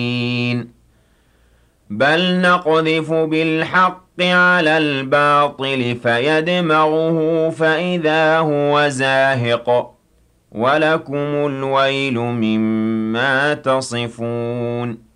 بل نقذف بالحق على الباطل فيدمغه فإذا هو زاهق ولكم الويل مما تصفون